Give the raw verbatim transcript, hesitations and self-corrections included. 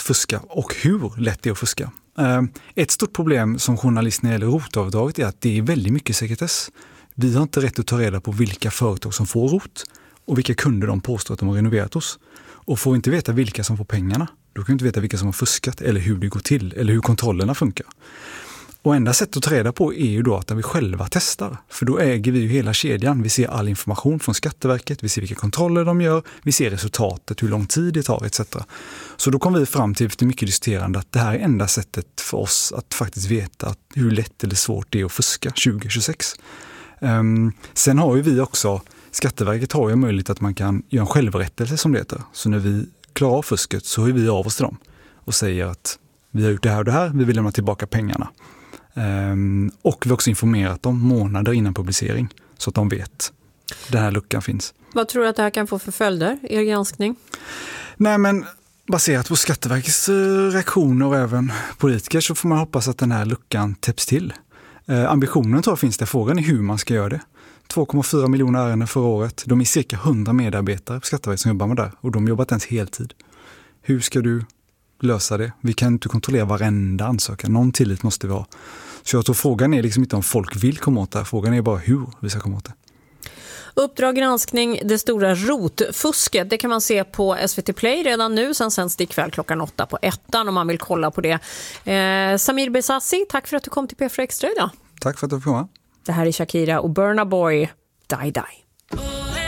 fuska och hur lätt det är att fuska. Ett stort problem som journalist när det gäller rotavdraget är att det är väldigt mycket sekretess. Vi har inte rätt att ta reda på vilka företag som får rot och vilka kunder de påstår att de har renoverat hos. Och får vi inte veta vilka som får pengarna, då kan vi inte veta vilka som har fuskat eller hur det går till eller hur kontrollerna funkar. Och enda sättet att ta reda på är ju då att vi själva testar. För då äger vi ju hela kedjan. Vi ser all information från Skatteverket, vi ser vilka kontroller de gör, vi ser resultatet, hur lång tid det tar et cetera. Så då kom vi fram till efter mycket diskuterande att det här är enda sättet för oss att faktiskt veta att hur lätt eller svårt det är att fuska tjugo tjugosex. Um, sen har ju vi också, Skatteverket har ju möjlighet att man kan göra en självrättelse som det heter. Så när vi klarar av fusket så hör vi av oss till dem och säger att vi har gjort det här och det här, vi vill lämna tillbaka pengarna. Um, och vi har också informerat dem månader innan publicering så att de vet att den här luckan finns. Vad tror du att det här kan få för följder, er granskning? Nej men baserat på Skatteverkets reaktioner och även politiker så får man hoppas att den här luckan täpps till. Uh, ambitionen tror jag finns där, frågan är hur man ska göra det. två komma fyra miljoner ärenden förra året. De är cirka hundra medarbetare på Skatteverket som jobbar med det och de jobbar inte ens heltid. Hur ska du lösa det? Vi kan inte kontrollera varenda ansökan. Någon tillit måste vi ha. Så jag tror frågan är liksom inte om folk vill komma åt det här. Frågan är bara hur vi ska komma åt det. Uppdrag granskning, det stora rotfusket, det kan man se på S V T Play redan nu. Sen sänds det ikväll klockan åtta på ettan om man vill kolla på det. Eh, Samir Besassi, tack för att du kom till P fyra Extra idag. Tack för att du fick komma. Det här är Shakira och Burna Boy, Die Die.